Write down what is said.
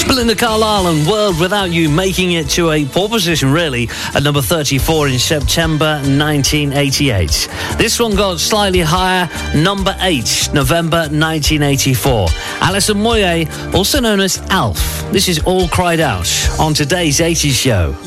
Belinda Carlisle and World Without You, making it to a pole position, really, at number 34 in September 1988. This one got slightly higher, number 8, November 1984. Alison Moyet, also known as Alf. This is All Cried Out on today's 80s show.